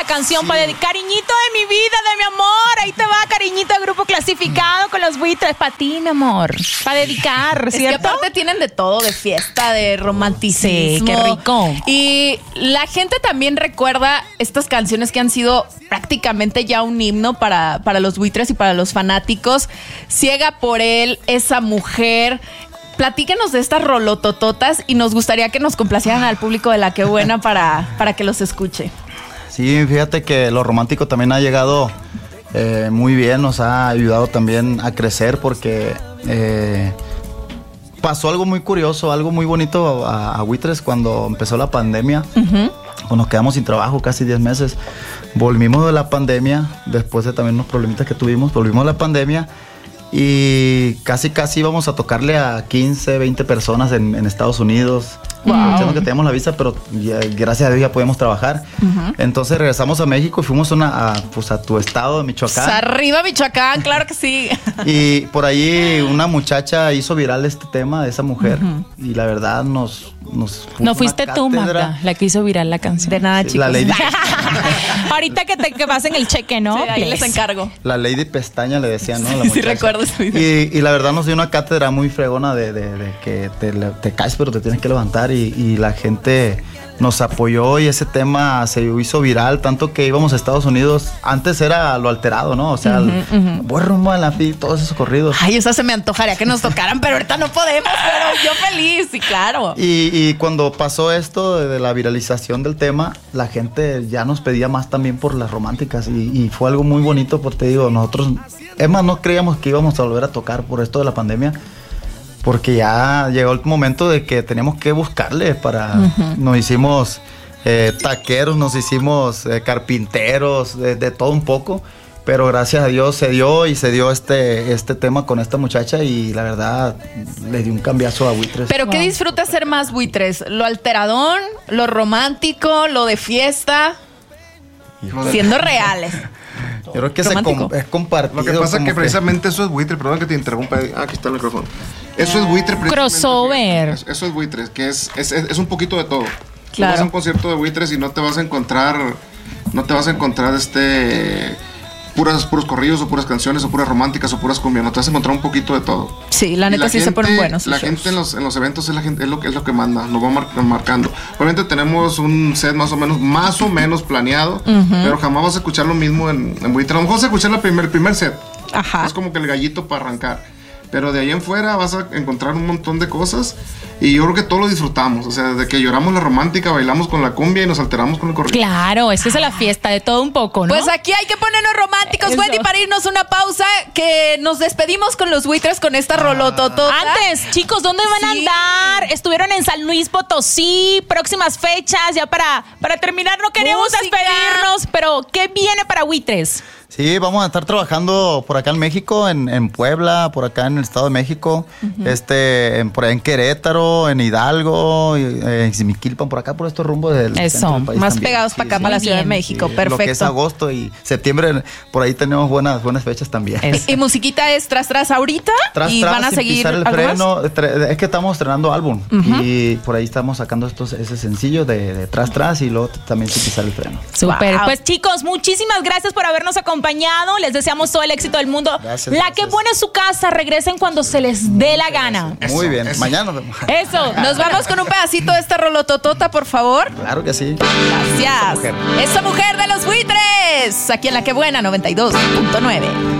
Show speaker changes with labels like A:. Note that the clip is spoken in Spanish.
A: la canción para dedicar. Cariñito de mi vida, de mi amor. Ahí te va, cariñito de Grupo Clasificado con los buitres. Para ti, mi amor. Para dedicar, ¿cierto?
B: Es que aparte tienen de todo, de fiesta, de romanticismo.
A: Sí, qué rico.
B: Y la gente también recuerda estas canciones que han sido prácticamente ya un himno para los buitres y para los fanáticos. Ciega por él, Esa mujer. Platíquenos de estas rolotototas y nos gustaría que nos complacieran al público de La Qué Buena para que los escuche.
C: Sí, fíjate que lo romántico también ha llegado muy bien, nos ha ayudado también a crecer porque pasó algo muy curioso, algo muy bonito a Buitres cuando empezó la pandemia. Pues nos quedamos sin trabajo casi 10 meses. Volvimos de la pandemia, después de también unos problemitas que tuvimos, volvimos de la pandemia. Y casi íbamos a tocarle a 15, 20 personas en Estados Unidos. Wow. Que teníamos la visa, pero ya, gracias a Dios ya podíamos trabajar. Entonces regresamos a México y fuimos a tu estado de Michoacán.
B: Pues arriba Michoacán, claro que sí.
C: Y por ahí una muchacha hizo viral este tema de esa mujer. Y la verdad nos
A: no fuiste tú, Magda, la que hizo viral la canción.
B: De nada,
C: sí,
B: chicos.
C: La Lady.
A: Ahorita que pasen el cheque, ¿no?
B: Sí, ahí les encargo.
C: La Lady Pestaña le decía, ¿no? La
B: sí, recuerdo ese video.
C: Y la verdad nos dio una cátedra muy fregona de que te caes pero te tienes que levantar y la gente nos apoyó y ese tema se hizo viral, tanto que íbamos a Estados Unidos. Antes era lo alterado, ¿no? O sea, voy rumbo a la FI, todos esos corridos.
B: Ay, esa se me antojaría que nos tocaran, pero ahorita no podemos, pero yo feliz, sí, claro.
C: Y cuando pasó esto de la viralización del tema, la gente ya nos pedía más también por las románticas y fue algo muy bonito porque te digo, nosotros, es más, no creíamos que íbamos a volver a tocar por esto de la pandemia. Porque ya llegó el momento de que teníamos que buscarle para... Nos hicimos taqueros, nos hicimos carpinteros, de todo un poco. Pero gracias a Dios se dio este tema con esta muchacha y la verdad le dio un cambiazo a Buitres.
B: ¿Pero qué disfruta ser más Buitres? ¿Lo alteradón? ¿Lo romántico? ¿Lo de fiesta? Siendo reales.
C: Yo creo que es compartido.
D: Lo que pasa es que precisamente eso es Buitres. Perdón que te interrumpa. Aquí está el micrófono. Eso es Buitres.
A: Crossover.
D: Eso es Buitres, que es un poquito de todo.
B: Claro.
D: Tú vas a un concierto de Buitres y no te vas a encontrar puros corridos o puras canciones o puras románticas o puras cumbias. No te vas a encontrar un poquito de todo.
B: Sí, la neta sí se ponen buenos.
D: La gente en los eventos es lo que manda, nos va marcando. Obviamente tenemos un set más o menos planeado, pero jamás vas a escuchar lo mismo en Buitres. A lo mejor vas a escuchar el primer set.
B: Ajá.
D: Es como que el gallito para arrancar. Pero de ahí en fuera vas a encontrar un montón de cosas y yo creo que todos lo disfrutamos. O sea, de que lloramos la romántica, bailamos con la cumbia y nos alteramos con el corrido.
A: Claro, es que es la fiesta de todo un poco, ¿no?
B: Pues aquí hay que ponernos románticos,
A: Eso.
B: Wendy, para irnos una pausa, que nos despedimos con los Buitres con esta rolototota.
A: Antes, chicos, ¿dónde van a andar? Estuvieron en San Luis Potosí, próximas fechas, ya para terminar, no queríamos
B: Música.
A: despedirnos, pero ¿qué viene para Buitres?
C: Sí, vamos a estar trabajando por acá en México, en Puebla, por acá en el Estado de México, por allá en Querétaro, en Hidalgo, en Ximiquilpan, por acá, por estos rumbos del centro del país
B: más
C: también.
B: pegados para acá, para la Ciudad de México.
C: Sí,
B: Perfecto.
C: lo que es agosto y septiembre, por ahí tenemos buenas fechas también.
B: Y musiquita es tras ahorita
C: Tras,
B: van a
C: sin
B: seguir
C: pisar el
B: ¿algo
C: freno. Es que estamos estrenando álbum y por ahí estamos sacando ese sencillo de tras y luego también sin pisar el freno.
A: Súper.
B: Wow.
A: Pues chicos, muchísimas gracias por habernos acompañado. Les deseamos todo el éxito del mundo.
C: Gracias,
A: La Qué Buena es su casa. Regresen cuando se les dé la gana.
C: Muy bien, mañana nos vemos.
A: Eso.
B: Nos vamos con un pedacito de esta rolototota, por favor.
C: Claro que sí.
B: Gracias. Esa mujer de los Buitres. Aquí en La Qué Buena 92.9.